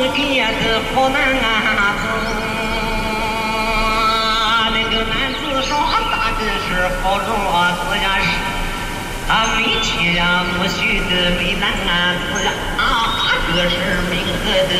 也是好男子，那个男子说大的是好骡子呀是，没妻呀不许的没男子呀，这是明和的